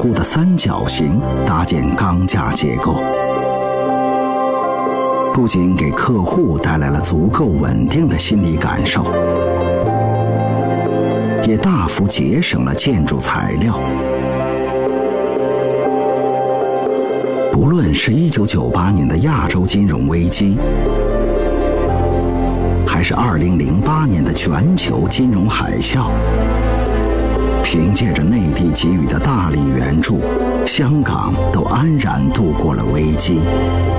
固的三角形搭建钢架结构，不仅给客户带来了足够稳定的心理感受，也大幅节省了建筑材料。不论是1998年的亚洲金融危机，还是2008年的全球金融海啸，凭借着内地给予的大力援助，香港都安然度过了危机。